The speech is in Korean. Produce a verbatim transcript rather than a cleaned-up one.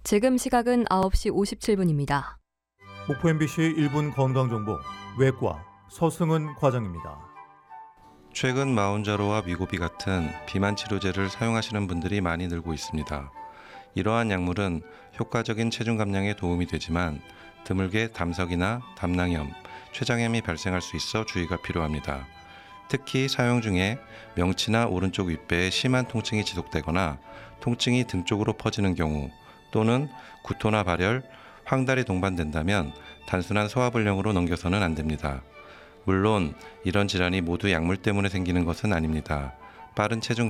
지금 시각은 아홉 시 오십칠 분입니다. 목포 엠비씨 일 분 건강정보 외과 서승은 과장입니다. 최근 마운자로와 위고비 같은 비만 치료제를 사용하시는 분들이 많이 늘고 있습니다. 이러한 약물은 효과적인 체중 감량에 도움이 되지만 드물게 담석이나 담낭염, 췌장염이 발생할 수 있어 주의가 필요합니다. 특히 사용 중에 명치나 오른쪽 윗배에 심한 통증이 지속되거나 통증이 등 쪽으로 퍼지는 경우 또는 구토나 발열, 황달이 동반된다면 단순한 소화불량으로 넘겨서는 안 됩니다. 물론 이런 질환이 모두 약물 때문에 생기는 것은 아닙니다. 빠른 체중